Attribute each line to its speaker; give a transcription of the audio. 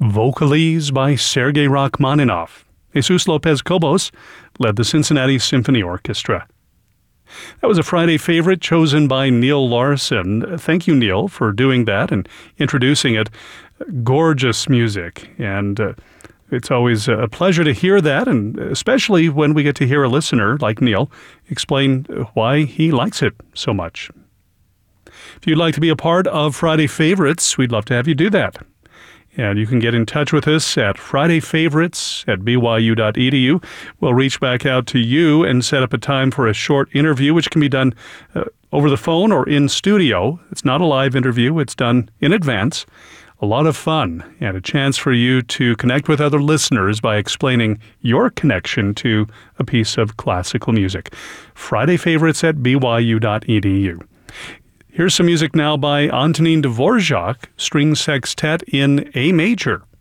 Speaker 1: Vocalese by Sergei Rachmaninoff. Jesus Lopez-Cobos led the Cincinnati Symphony Orchestra. That was a Friday favorite chosen by Neil Larson. Thank you, Neil, for doing that and introducing it. Gorgeous music, and it's always a pleasure to hear that, and especially when we get to hear a listener like Neil explain why he likes it so much. If you'd like to be a part of Friday Favorites, we'd love to have you do that. And you can get in touch with us at fridayfavorites@byu.edu. We'll reach back out to you and set up a time for a short interview, which can be done over the phone or in studio. It's not a live interview. It's done in advance. A lot of fun and a chance for you to connect with other listeners by explaining your connection to a piece of classical music. fridayfavorites@byu.edu. Here's some music now by Antonin Dvorak, String Sextet in A major.